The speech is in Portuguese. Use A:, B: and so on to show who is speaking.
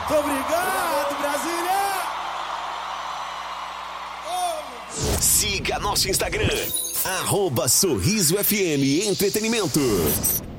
A: Muito obrigado, Brasília!
B: Siga nosso Instagram, @SorrisoFM Entretenimento.